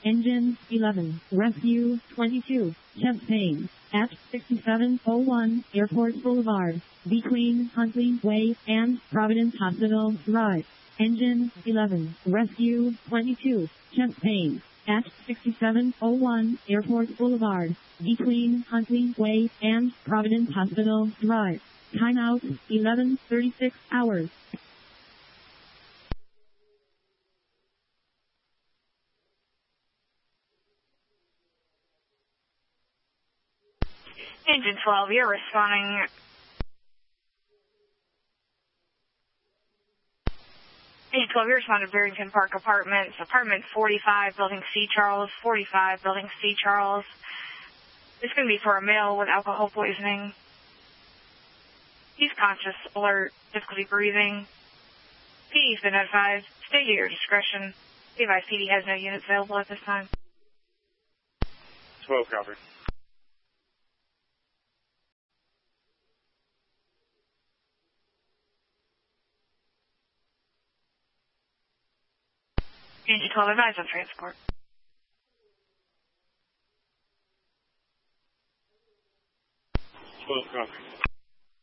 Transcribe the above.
Engine 11, Rescue 22, chest pain at 6701 Airport Boulevard, between Huntley Way and Providence Hospital Drive. Engine 11, Rescue 22, chest pain at 6701 Airport Boulevard, between Huntley Way and Providence Hospital Drive. Timeout 11:36 hours. Engine 12, you're responding. Engine 12, you're responding to Barrington Park Apartments, apartment 45, building C. Charles, 45, building C. Charles. It's going to be for a male with alcohol poisoning. He's conscious, alert, difficulty breathing. PD's been notified. Stay at your discretion. Be advised, PD has no units available at this time. 12, copy. Engine 12, advise on transport. 12, copy.